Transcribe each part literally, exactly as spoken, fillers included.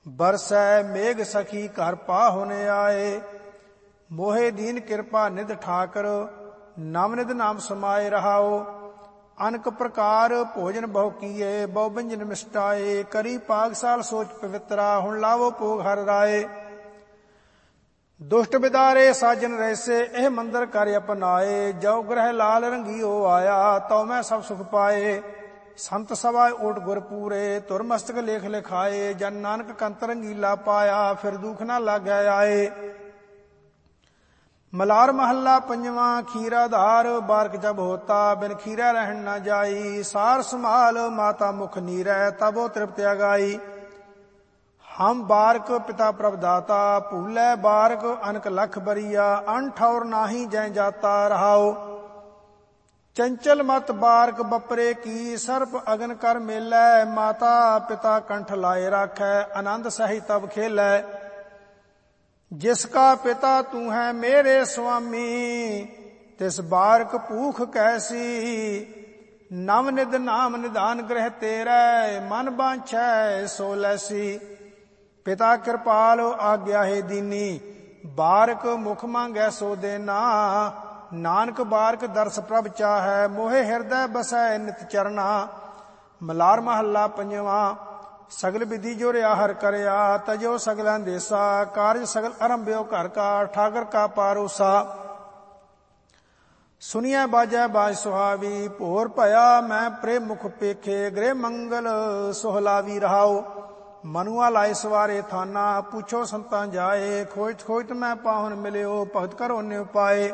ਬਰਸੈ ਮੇਘ ਸਖੀ ਘਰ ਪਾਹੁਨ ਆਏ। ਮੋਹਿ ਦੀਨ ਕਿਰਪਾ ਨਿਧ ਠਾਕਰ, ਨਵ ਨਿਧ ਨਾਮ ਸਮਾਏ ਰਹਾਓ। ਅਨਕ ਪ੍ਰਕਾਰ ਭੋਜਨ ਬਹੁ ਕੀਏ, ਬਹੁ ਬੰਜਨ ਮਿਸ਼ਟਾਏ। ਕਰੀ ਪਾਗਸਾਲ ਸੋਚ ਪਵਿੱਤਰਾ, ਹੁਣ ਲਾਵੋ ਭੋਗ ਹਰ ਰਾਏ। ਦੁਸ਼ਟ ਬਿਦਾਰੇ ਸਾਜਨ ਰਹਿਸੇ, ਇਹ ਮੰਦਰ ਕਰ ਅਪਨਾਏ। ਜੋ ਗ੍ਰਹਿ ਲਾਲ ਰੰਗੀਓ ਆਇਆ, ਤਉ ਮੈਂ ਸਭ ਸੁਖ ਪਾਏ। ਸੰਤ ਸਭਾ ਓਟ ਗੁਰ ਪੂਰੇ, ਤੁਰ ਮਸਤਕ ਲੇਖ ਲਿਖਾਏ। ਜਨ ਨਾਨਕ ਕੰਤ ਰੰਗੀਲਾ ਪਾਇਆ, ਫਿਰ ਦੁਖ ਨਾ ਲਾਗੈ ਆਏ। ਮਲਾਰ ਮਹੱਲਾ ਪੰਜਵਾਂ। ਖੀਰਾ ਧਾਰ ਬਾਰਕ ਜਬ ਹੋਤਾ, ਬਿਨ ਖੀਰਾ ਰਹਿਣ ਨਾ ਜਾਈ। ਸਾਰ ਸੰਭਾਲ ਮਾਤਾ ਮੁਖ ਨੀਰੈ, ਤਬੋ ਤ੍ਰਿਪਤ ਅਗਾਈ। ਹਮ ਬਾਰਕ ਪਿਤਾ ਪ੍ਰਭ ਦਾਤਾ, ਭੂਲੇ ਬਾਰਕ ਅਨਕ ਲਖ ਬਰੀਆ। ਅਨ ਠੌਰ ਨਾਹੀ ਜੈ ਜਾਤਾ ਰਹਾਓ। ਚੰਚਲ ਮਤ ਬਾਰਕ ਬਪਰੇ ਕੀ, ਸਰਪ ਅਗਨ ਕਰ ਮੇਲੈ। ਮਾਤਾ ਪਿਤਾ ਕੰਠ ਲਾਏ ਰਾਖੈ, ਆਨੰਦ ਸਹਿ ਤਬ ਖੇਲੈ। ਜਿਸ ਕਾ ਪਿਤਾ ਤੂੰ ਹੈ ਮੇਰੇ ਸੁਆਮੀ, ਤਿਸ ਬਾਰਕ ਭੂਖ ਕੈਸੀ। ਨਵ ਨਿਧ ਨਾਮ ਨਿਧਾਨ ਗ੍ਰਹਿ ਤੇਰੈ, ਮਨ ਬਾਂਛੈ ਸੋ ਲੈਸੀ। ਪਿਤਾ ਕਿਰਪਾਲ ਆਗਿਆ ਹੈ ਦੀਨੀ, ਬਾਰਕ ਮੁਖ ਮੰਗੈ ਸੋ ਦੇਨਾ। ਨਾਨਕ ਬਾਰਕ ਦਰਸ ਪ੍ਰਭ ਚਾਹੈ, ਮੋਹਿ ਹਿਰਦੈ ਬਸੈ ਨਿਤ ਚਰਨਾ। ਮਲਾਰ ਮਹੱਲਾ ਪੰਜਵਾਂ। ਸਗਲ ਵਿਧੀ ਜੋ ਰਿਆ ਹਰ ਕਰਿਆ, ਤਜੋ ਸਗਲਾਂ ਦੇਸਾ। ਕਾਰਜ ਸਗਲ ਅਰੰਭਿਓ ਘਰ ਕਾ, ਠਾਕਰ ਕਾ ਪਾਰੋਸਾ। ਸੁਨੀਐ ਬਾਜੈ ਬਾਜ ਸੁਹਾਵੀ, ਭੋਰ ਭਇਆ ਮੈਂ ਪ੍ਰੇਮ ਮੁਖ ਪੇਖੇ। ਗ੍ਰਹਿ ਮੰਗਲ ਸੁਹਲਾਵੀ ਰਹਾਓ। ਮਨੁਆ ਲਾਏ ਸਵਾਰੇ ਥਾਨਾ, ਪੁੱਛੋ ਸੰਤਾਂ ਜਾਏ। ਖੋਜਤ ਖੋਜਤ ਮੈਂ ਪਾਹੁਨ ਮਿਲਿਓ, ਭਗਤ ਕਰੋ ਨਿਉ ਪਾਏ।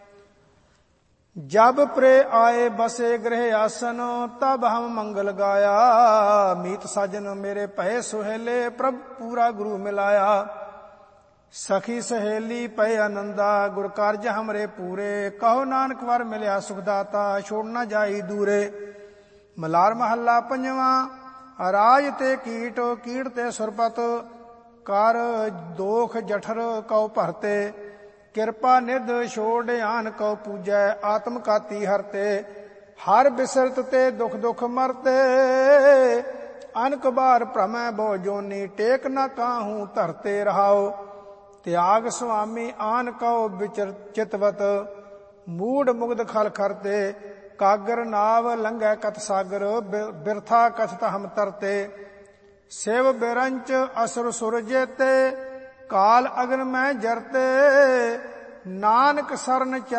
ਜਬ ਪ੍ਰੇ ਆਏ ਬਸੇ ਗ੍ਰਹਿ ਆਸਨ, ਤਬ ਹਮ ਮੰਗਲ ਗਾਇਆ। ਮੀਤ ਸਾਜਨ ਮੇਰੇ ਭਏ ਸੁਹੇਲੇ, ਪ੍ਰਭ ਪੂਰਾ ਗੁਰੂ ਮਿਲਾਇਆ। ਸਖੀ ਸਹੇਲੀ ਪਏ ਆਨੰਦਾ, ਗੁਰ ਕਾਰਜ ਹਮਰੇ ਪੂਰੇ। ਕਹੋ ਨਾਨਕ ਵਰ ਮਿਲਿਆ ਸੁਖਦਾਤਾ, ਛੋੜ ਨਾ ਜਾਈ ਦੂਰੇ। ਮਲਾਰ ਮਹੱਲਾ ਪੰਜਵਾਂ। ਰਾਜ ਤੇ ਕੀਟ, ਕੀਟ ਤੇ ਸੁਰਪਤ। ਕਰ ਦੋਖ ਜਠਰ ਕਉ ਭਰਤੇ। ਕਿਰਪਾ ਨਿਧ ਛੋੜ ਆਨ ਕਉ ਪੂਜੈ, ਆਤਮ ਕਾਤੀ ਹਰਤੇ। ਹਰ ਬਿਸਰਤ ਤੇ ਦੁਖ ਦੁਖ ਮਰਤੇ, ਅਨਕ ਬਾਰ ਭ੍ਰਮੈ ਬਹੁ ਜੋਨੀ। ਟੇਕ ਨਾ ਕਾਹੂ ਧਰਤੇ ਰਹਾਓ। ਤਿਆਗ ਸੁਆਮੀ ਆਨ ਕਉ ਵਿਚਰ ਚਿਤਵਤ, ਮੂੜ ਮੁਗਧ ਖਲ ਖਰਤੇ। ਕਾਗਰ ਨਾਵ ਲੰਘੈ ਕਤ ਸਾਗਰ, ਬਿਰਥਾ ਕਥਤ ਹਮ ਤਰਤੇ। ਸਿਵ ਬਿਰੰਚ ਅਸੁਰ ਸੁਰ ਜੇਤੇ, ਕਾਲ ਅਗਨ ਮੈਂ ਜਰਤੇ। ਨਾਨਕ ਸਰਨ